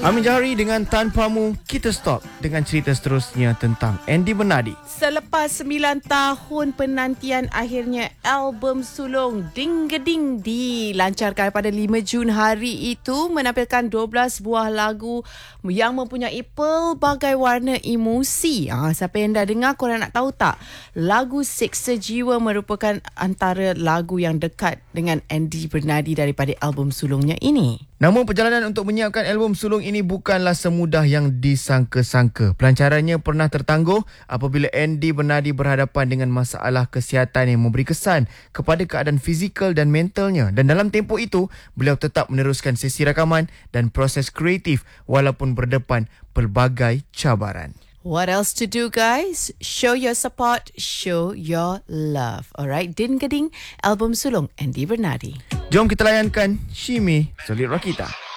Amin Jahari dengan Tanpamu. Kita stop dengan cerita seterusnya tentang Andy Bernardi. Selepas 9 tahun penantian, akhirnya album sulung Ding Geding dilancarkan pada 5 Jun hari itu, menampilkan 12 buah lagu yang mempunyai pelbagai warna emosi. Siapa yang dah dengar, korang nak tahu tak? Lagu Seksa Jiwa merupakan antara lagu yang dekat dengan Andy Bernardi daripada album sulungnya ini. Namun perjalanan untuk menyiapkan album sulung ini bukanlah semudah yang disangka-sangka. Pelancarannya pernah tertangguh apabila Andy Bernardi berhadapan dengan masalah kesihatan yang memberi kesan kepada keadaan fizikal dan mentalnya. Dan dalam tempoh itu, beliau tetap meneruskan sesi rakaman dan proses kreatif walaupun berdepan pelbagai cabaran. What else to do, guys? Show your support, show your love. Alright, Din Geding, album sulung Andy Bernardi. Jom kita layankan Shimi Solid Rakita.